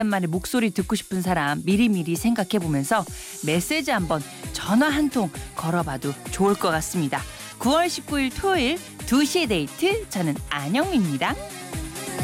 오랜만에 목소리 듣고 싶은 사람 미리미리 생각해보면서 메시지 한번 전화 한 통 걸어봐도 좋을 것 같습니다. 9월 19일 토요일 2시에 데이트, 저는 안영미입니다.